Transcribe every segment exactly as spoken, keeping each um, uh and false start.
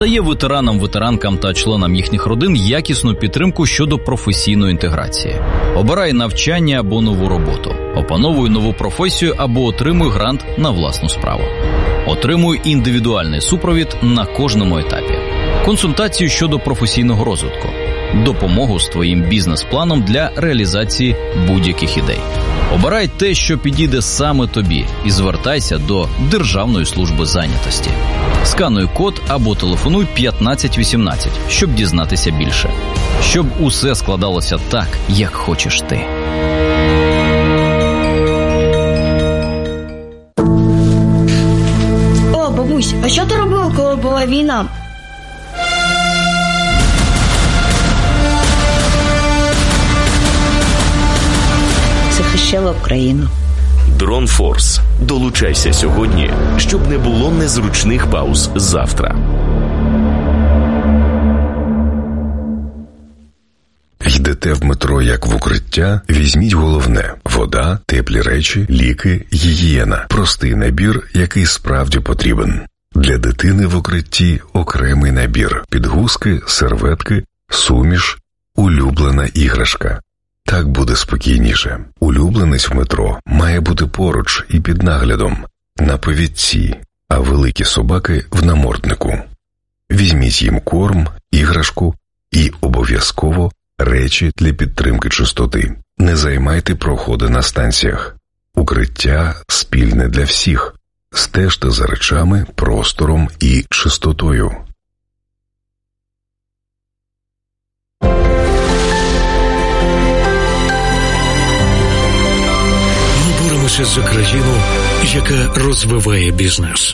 Дає ветеранам, ветеранкам та членам їхніх родин якісну підтримку щодо професійної інтеграції. Обирай навчання або нову роботу. Опановуй нову професію або отримуй грант на власну справу. Отримуй індивідуальний супровід на кожному етапі. Консультацію щодо професійного розвитку. Допомогу з твоїм бізнес-планом для реалізації будь-яких ідей. Обирай те, що підійде саме тобі, і звертайся до Державної служби зайнятості. Скануй код або телефонуй п'ятнадцять вісімнадцять, щоб дізнатися більше. Щоб усе складалося так, як хочеш ти. О, бабусь, а що ти робила, коли була війна? Захищала Україну. Дронфорс. Долучайся сьогодні, щоб не було незручних пауз завтра. Йдете в метро як в укриття? Візьміть головне – вода, теплі речі, ліки, гігієна. Простий набір, який справді потрібен. Для дитини в укритті окремий набір. Підгузки, серветки, суміш, улюблена іграшка. Так буде спокійніше. Улюбленець в метро має бути поруч і під наглядом, на повідці, а великі собаки в наморднику. Візьміть їм корм, іграшку і обов'язково речі для підтримки чистоти. Не займайте проходи на станціях. Укриття спільне для всіх. Стежте за речами, простором і чистотою. Ми боремося за країну, яка розвиває бізнес.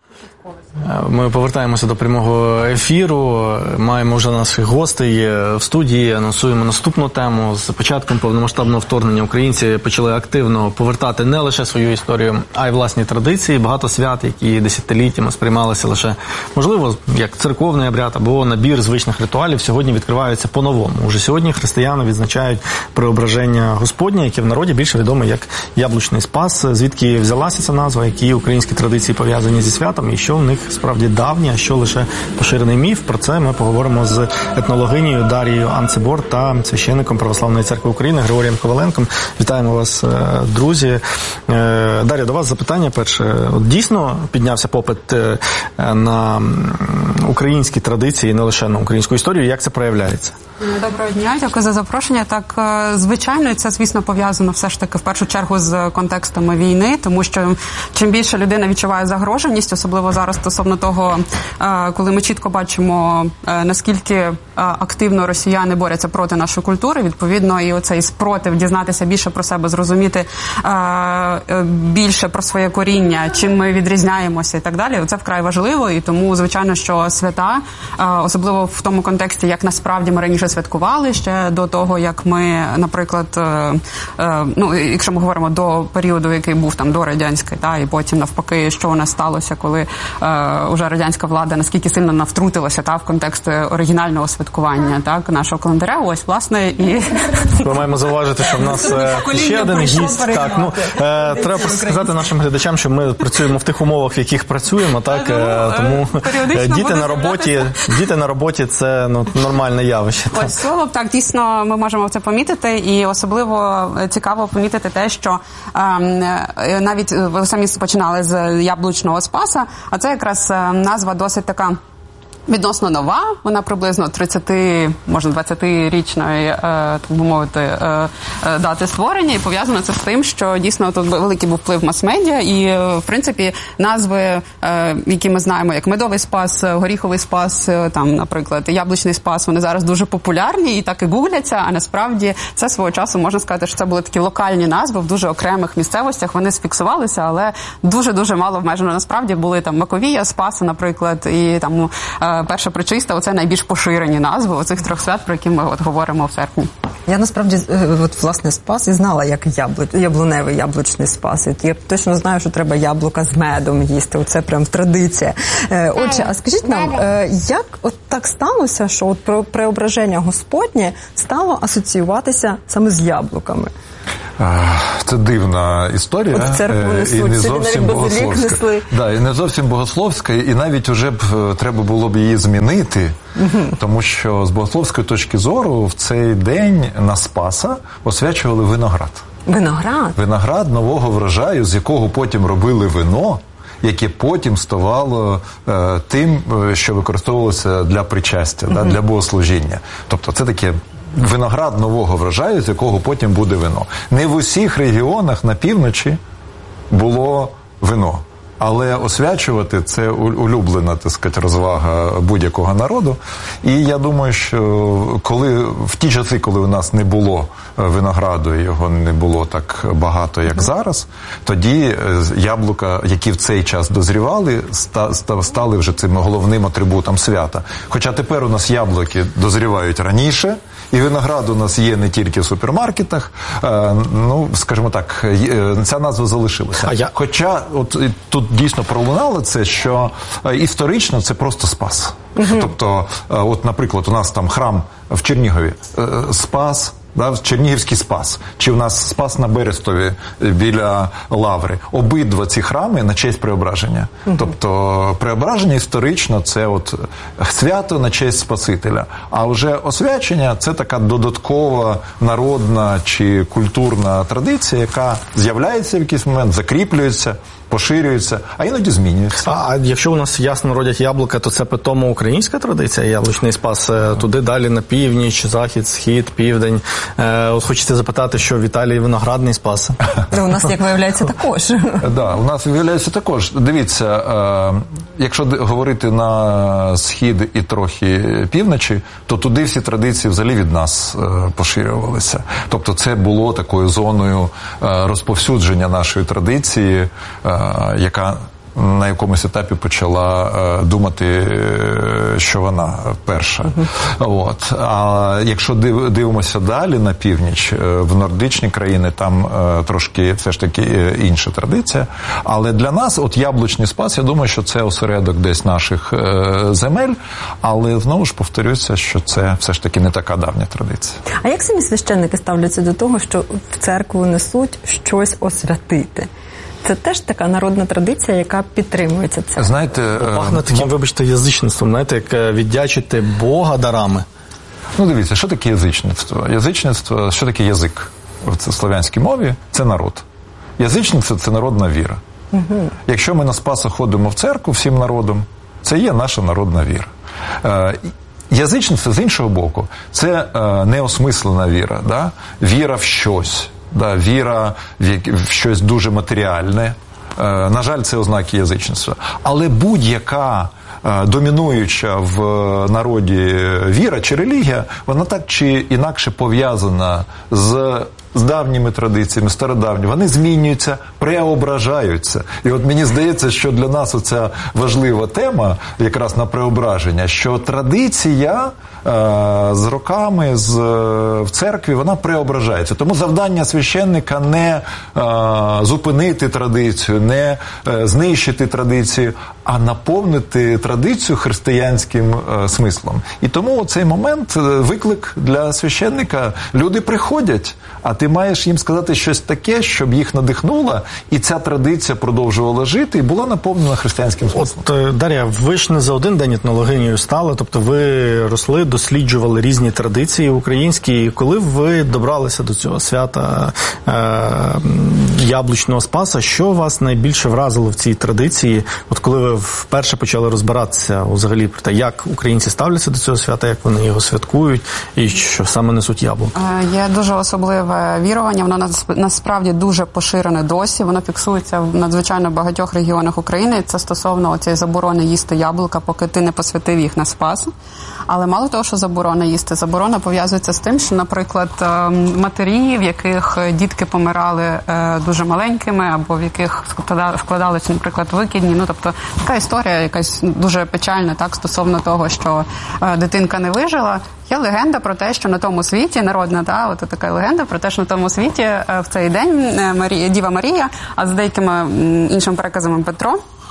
Ми повертаємося до прямого ефіру. Маємо вже наших гостей в студії. Анонсуємо наступну тему. З початком повномасштабного вторгнення українці почали активно повертати не лише свою історію, а й власні традиції. Багато свят, які десятиліттями сприймалися лише, можливо, як церковний обряд або набір звичних ритуалів, сьогодні відкриваються по-новому. Уже сьогодні християни відзначають преображення Господнє, яке в народі більше відоме як Яблучний Спас. Звідки взялася ця назва, які українські традиції пов'язані зі святом і що в них справді давні, а що лише поширений міф. Про це ми поговоримо з етнологинею Дарією Анцебор та священником Православної церкви України Григорієм Коваленком. Вітаємо вас, друзі. Дар'я, до вас запитання перше. От дійсно піднявся попит на українські традиції, не лише на українську історію. Як це проявляється? Доброго дня, дякую за запрошення. Так, звичайно, це, звісно, пов'язано все ж таки в першу чергу з контекстами війни, тому що чим більше людина відчуває загроженість, особливо зараз стосовно того, коли ми чітко бачимо, наскільки активно росіяни борються проти нашої культури, відповідно, і оцей спротив дізнатися більше про себе, зрозуміти більше про своє коріння, чим ми відрізняємося і так далі, це вкрай важливо, і тому, звичайно, що свята, особливо в тому контексті, як насправді ми раніше святкували ще до того, як ми, наприклад, ну, якщо ми говоримо до періоду, який був там до радянський, та, і потім навпаки, що у нас сталося, коли е, уже радянська влада наскільки сильно навтрутилася, та, в контекст оригінального святкування, так, нашого календаря, ось, власне, і... Ми маємо зауважити, що в нас ще один гість, так, ну, е, треба сказати нашим глядачам, що ми працюємо в тих умовах, в яких працюємо, так, е, тому діти на роботі, діти на роботі це, ну, нормальне явище. Ось, слово, так, дійсно, ми можемо це помітити, і особливо цікаво помітити те, що е, навіть ви самі починали з Яблучного Спаса, а це якраз назва досить така відносно нова, вона приблизно тридцять, можна двадцятирічної, е, так би мовити, е, е, дати створення, і пов'язано це з тим, що дійсно тут великий був вплив мас-медіа, і, е, в принципі, назви, е, які ми знаємо, як Медовий Спас, Горіховий Спас, е, там, наприклад, Яблучний Спас, вони зараз дуже популярні і так і гугляться, а насправді це свого часу, можна сказати, що це були такі локальні назви в дуже окремих місцевостях, вони сфіксувалися, але дуже-дуже мало обмежено. Насправді були там Маковія, Спаса, наприклад, і там е, Перша Пречиста, оце найбільш поширені назви оцих трьох свят, про які ми от говоримо в серпні. Я насправді, от, власне, Спас і знала, як яблу... яблуневий яблучний Спас. І я точно знаю, що треба яблука з медом їсти. Оце прям традиція. Отже, а скажіть нам, як от так сталося, що от преображення Господнє стало асоціюватися саме з яблуками? Це дивна історія. От церкву несуть, і не зовсім богословська. Да, і не зовсім богословська, і навіть уже б треба було б її змінити, угу. тому що з богословської точки зору в цей день на Спаса освячували виноград. Виноград? Виноград нового врожаю, з якого потім робили вино, яке потім ставало е, тим, що використовувалося для причастя, угу. да, для богослужіння. Тобто це таке виноград нового врожаю, з якого потім буде вино. Не в усіх регіонах на півночі було вино. Але освячувати – це улюблена, так сказати, розвага будь-якого народу. І я думаю, що коли, в ті часи, коли у нас не було винограду, і його не було так багато, як зараз, тоді яблука, які в цей час дозрівали, стали вже цим головним атрибутом свята. Хоча тепер у нас яблуки дозрівають раніше, і виноград у нас є не тільки в супермаркетах, ну, скажімо так, ця назва залишилася. А я... Хоча от тут дійсно пролунало це, що історично це просто Спас. Угу. Тобто, от, наприклад, у нас там храм в Чернігові, Спас, да, Чернігівський Спас, чи у нас Спас на Берестові біля Лаври. Обидва ці храми на честь Преображення. Угу. Тобто Преображення історично це от свято на честь Спасителя. А вже освячення це така додаткова народна чи культурна традиція, яка з'являється в якийсь момент, закріплюється, поширюється, а іноді змінюється. А якщо у нас ясно родять яблука, то це питомо українська традиція, яблучний спас, туди далі на північ, захід, схід, південь. Е, от хочеться запитати, що в Італії виноградний спас. У нас, як виявляється, також. Так, у нас виявляється також. Дивіться, е, якщо говорити на схід і трохи півночі, то туди всі традиції взагалі від нас е, поширювалися. Тобто це було такою зоною е, розповсюдження нашої традиції, е, яка на якомусь етапі почала е, думати, е, що вона перша. Uh-huh. От. А якщо див, дивимося далі на північ, е, в нордичні країни, там е, трошки все ж таки е, інша традиція. Але для нас, от яблучний спас, я думаю, що це осередок десь наших е, земель, але знову ж повторюся, що це все ж таки не така давня традиція. А як самі священники ставляться до того, що в церкву несуть щось освятити? Це теж така народна традиція, яка підтримується цим. Знаєте, пахне таким, вибачте, язичництвом, знаєте, як віддячити Бога дарами. Ну, дивіться, що таке язичництво? Язичництво, що таке язик? В слов'янській мові – це народ. Язичництво – це народна віра. Угу. Якщо ми на Спаса ходимо в церкву всім народом, це є наша народна віра. Язичництво, з іншого боку, це неосмислена віра, да? Віра в щось. Да, віра в щось дуже матеріальне. На жаль, це ознаки язичництва. Але будь-яка домінуюча в народі віра чи релігія, вона так чи інакше пов'язана з з давніми традиціями, стародавніми, вони змінюються, преображаються. І от мені здається, що для нас оця важлива тема, якраз на преображення, що традиція е, з роками з, в церкві, вона преображається. Тому завдання священника не е, зупинити традицію, не е, знищити традицію, а наповнити традицію християнським е, смислом. І тому цей момент, виклик для священника, люди приходять, а ти маєш їм сказати щось таке, щоб їх надихнуло, і ця традиція продовжувала жити і була наповнена християнським смислом. От, Дар'я, ви ж не за один день етнологинею стали, тобто ви росли, досліджували різні традиції українські. І коли ви добралися до цього свята е, яблучного спаса, що вас найбільше вразило в цій традиції? От коли ви вперше почали розбиратися взагалі про те, як українці ставляться до цього свята, як вони його святкують, і що саме несуть яблука? Є дуже особливе вірування, воно насправді дуже поширене досі, воно фіксується в надзвичайно багатьох регіонах України. Це стосовно цієї заборони їсти яблука, поки ти не посвятив їх на Спас. Але мало того, що заборона їсти, заборона пов'язується з тим, що, наприклад, матері, в яких дітки помирали дуже маленькими, або в яких складалися, наприклад, викидні, ну, тобто така історія якась дуже печальна, так, стосовно того, що дитинка не вижила. Є легенда про те, що на тому світі, народна, та, от така легенда про те, що на тому світі в цей день Марія, Діва Марія, а з деякими іншими переказами Петро,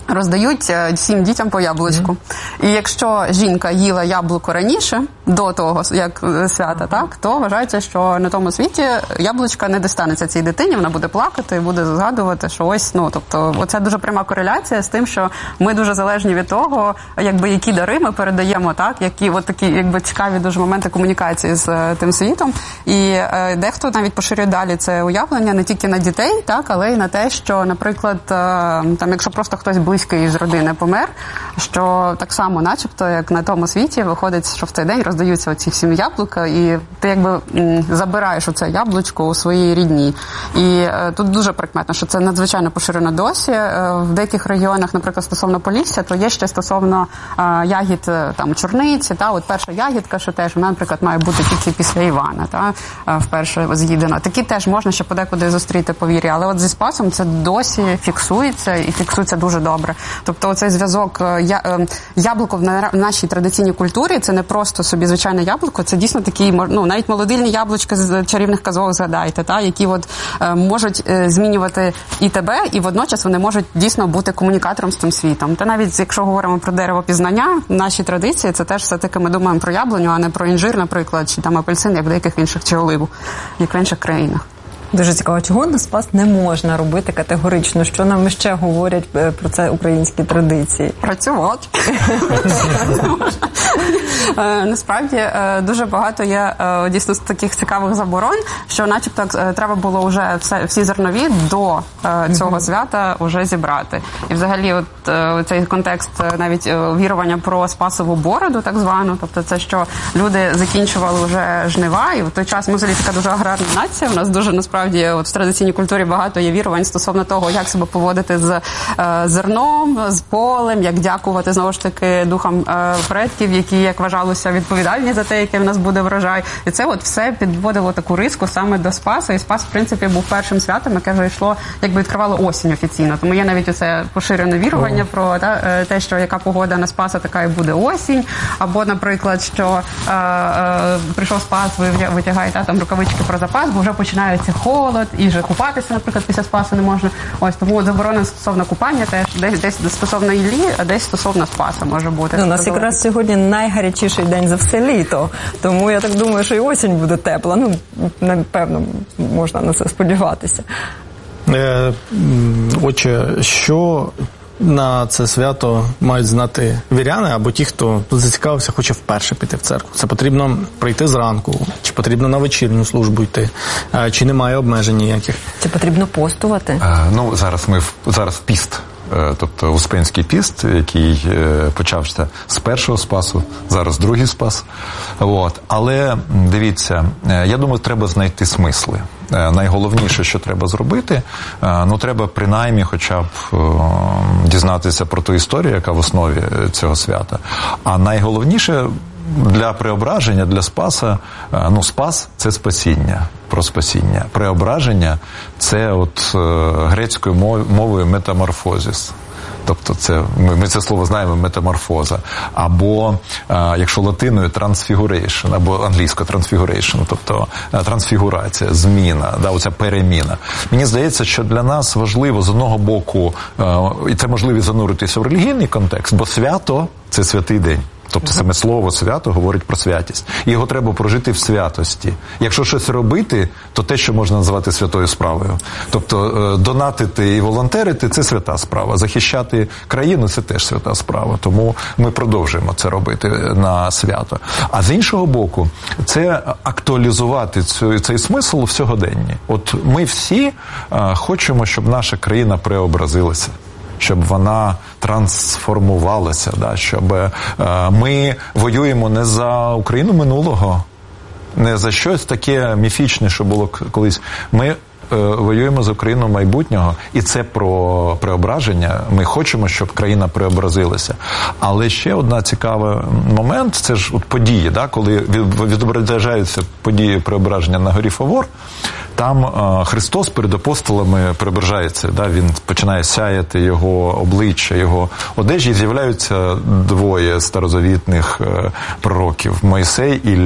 роздають всім дітям по яблучку. Mm-hmm. І якщо жінка їла яблуко раніше, до того, як свята, так, то вважається, що на тому світі яблучка не достанеться цій дитині, вона буде плакати і буде згадувати, що ось, ну, тобто, оце дуже пряма кореляція з тим, що ми дуже залежні від того, якби, які дари ми передаємо, так, які от такі, якби, цікаві дуже моменти комунікації з тим світом. І е, дехто навіть поширює далі це уявлення не тільки на дітей, так, але й на те, що, наприклад, е, там, якщо просто хтось близький з родини помер, що так само, начебто, як на тому світі, виходить, що в цей день роздаються оці всі яблука, і ти якби м, забираєш оце яблучко у своїй рідні. І е, тут дуже прикметно, що це надзвичайно поширено досі. Е, в деяких регіонах, наприклад, стосовно Полісся, то є ще стосовно е, ягід е, там чорниці, та, от перша ягідка, що теж, вона, наприклад, має бути тільки після Івана, та, е, вперше з'їдена. Такі теж можна ще подекуди зустріти по вірі, але от зі Спасом це досі фіксується, і фіксується дуже добре. Тобто оцей зв'язок я, е, яблуко в, на, в нашій традиційній культурі, це не просто собі звичайне яблуко, це дійсно такі, ну, навіть молодильні яблучка з чарівних казок згадайте, та, які от е, можуть е, змінювати і тебе, і водночас вони можуть дійсно бути комунікатором з цим світом. Та навіть якщо говоримо про дерево пізнання, в нашій традиції це теж все-таки ми думаємо про яблуню, а не про інжир, наприклад, чи там апельсин, як в деяких інших, чи оливу, як в інших країнах. Дуже цікаво, чого на Спас не можна робити категорично? Що нам ще говорять про це українські традиції? Працювати. Насправді, дуже багато є дійсно таких цікавих заборон, що начебто треба було вже всі зернові до цього свята вже зібрати. І взагалі от цей контекст навіть вірування про Спасову бороду, так звану, тобто це, що люди закінчували вже жнива, і в той час ми взагалі така дуже аграрна нація, у нас дуже насправді от в традиційній культурі багато є вірувань стосовно того, як себе поводити з е, зерном, з полем, як дякувати, знову ж таки, духам е, предків, які, як вважалося, відповідальні за те, який в нас буде врожай. І це от все підводило таку риску саме до Спаса. І Спас, в принципі, був першим святом, яке вже йшло, якби відкривало осінь офіційно. Тому є навіть оце поширене вірування oh. про та, те, що яка погода на Спаса, така і буде осінь. Або, наприклад, що е, е, прийшов Спас, ви витягаєте там рукавички про запас, бо вже починається холод, і вже купатися, наприклад, після Спасу не можна. Ось, тому заборона стосовно купання теж, десь, десь стосовно Іллі, а десь стосовно Спаса може бути. Ну, у нас якраз сьогодні найгарячіший день за все літо, тому я так думаю, що і осінь буде тепла. Ну, напевно, можна на це сподіватися. Е, отже, що на це свято мають знати віряни або ті, хто зацікавився, хоче вперше піти в церкву? Це потрібно прийти зранку, чи потрібно на вечірню службу йти, чи немає обмежень ніяких? Чи потрібно постувати? А, ну, зараз ми зараз піст. Тобто Успенський піст, який почався з першого Спасу, зараз другий Спас. От. Але, дивіться, я думаю, треба знайти смисли. Найголовніше, що треба зробити, ну, треба принаймні хоча б дізнатися про ту історію, яка в основі цього свята. А найголовніше для преображення, для Спаса, ну, Спас – це спасіння, про спасіння. Преображення – це от грецькою мовою метаморфозис. Тобто це, ми, ми це слово знаємо, метаморфоза. Або, а, якщо латиною, трансфігурейшн, або англійською трансфігурейшн, тобто а, трансфігурація, зміна, да, оця переміна. Мені здається, що для нас важливо з одного боку, а, і це можливість зануритися в релігійний контекст, бо свято – це святий день. Тобто саме слово «свято» говорить про святість. І його треба прожити в святості. Якщо щось робити, то те, що можна назвати святою справою. Тобто донатити і волонтерити – це свята справа. Захищати країну – це теж свята справа. Тому ми продовжуємо це робити на свято. А з іншого боку, це актуалізувати цю, цей смисл в сьогоденні. От ми всі а, хочемо, щоб наша країна преобразилася, щоб вона трансформувалася, да, щоб е, ми воюємо не за Україну минулого, не за щось таке міфічне, що було колись. Ми е, воюємо за Україну майбутнього, і це про преображення. Ми хочемо, щоб країна преобразилася. Але ще одна цікавий момент, це ж от події, да, коли відображаються події преображення на горі Фавор. Там е, Христос перед апостолами преображається, да, він починає сяяти, його обличчя, його одежі, і з'являються двоє старозавітних е, пророків – Мойсей і Ілля.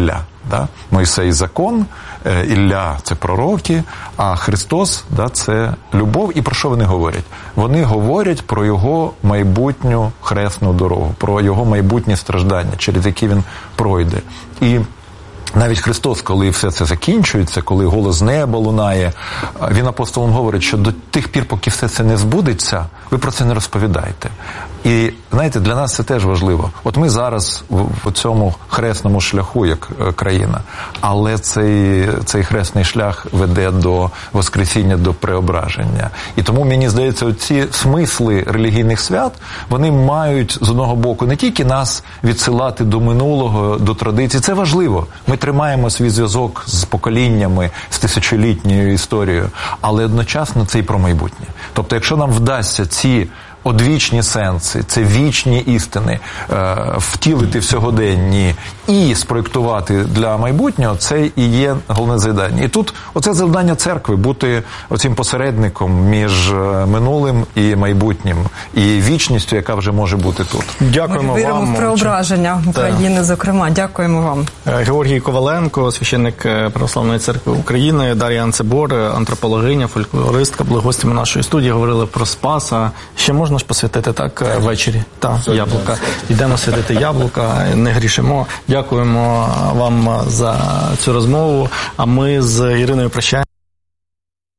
Да? Мойсей – закон, Ілля – це пророки, а Христос да, – це любов. І про що вони говорять? Вони говорять про його майбутню хресну дорогу, про його майбутнє страждання, через які він пройде. І навіть Христос, коли все це закінчується, коли голос з неба лунає, він апостолам говорить, що до тих пір, поки все це не збудеться, ви про це не розповідайте. І, знаєте, для нас це теж важливо. От ми зараз в цьому хресному шляху, як країна, але цей, цей хресний шлях веде до воскресіння, до преображення. І тому, мені здається, оці смисли релігійних свят, вони мають, з одного боку, не тільки нас відсилати до минулого, до традицій. Це важливо. Ми тримаємо свій зв'язок з поколіннями, з тисячолітньою історією, але одночасно це і про майбутнє. Тобто, якщо нам вдасться ці одвічні сенси, це вічні істини, е, втілити в сьогоденні і спроєктувати для майбутнього, це і є головне завдання. І тут оце завдання церкви – бути оцим посередником між минулим і майбутнім, і вічністю, яка вже може бути тут. Дякуємо Ми вам. Ми віримо в преображення України, так. Зокрема. Дякуємо вам. Георгій Коваленко, священник Православної церкви України, Дар'я Анцебор, антропологиня, фольклористка, були гостями нашої студії, говорили про Спаса. Ще можна ж посвятити так ввечері? Так, яблука. Йдемо святити яблука, не грішимо. Дякуємо вам за цю розмову, а ми з Іриною прощаємо.